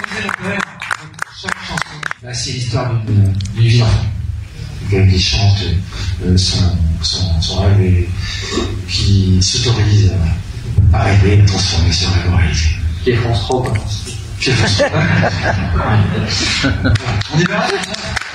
disait le poème, chaque chanson, bah, c'est l'histoire d'une vie d'enfant. Qui chante son rêve et qui s'autorise à rêver, à transformer ce rêve en réalité. Pierre France Rock. Pierre France Rock. On y va.